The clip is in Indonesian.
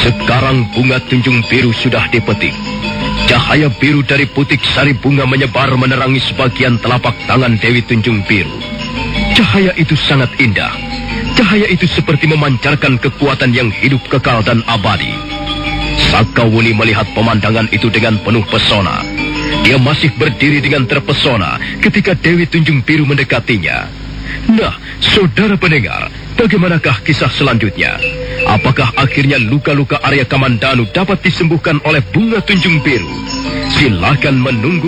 Sekarang bunga tunjung biru sudah dipetik. Cahaya biru dari putik sari bunga menyebar menerangi sebagian telapak tangan Dewi Tunjung Biru. Cahaya itu sangat indah. Cahaya itu seperti memancarkan kekuatan yang hidup kekal dan abadi. Sakawuni melihat pemandangan itu dengan penuh pesona. Dia masih berdiri dengan terpesona ketika Dewi Tunjung Biru mendekatinya. Nah, saudara pendengar, bagaimanakah kisah selanjutnya? Apakah akhirnya luka-luka Arya Kamandanu dapat disembuhkan oleh bunga tunjung biru? Silakan menunggu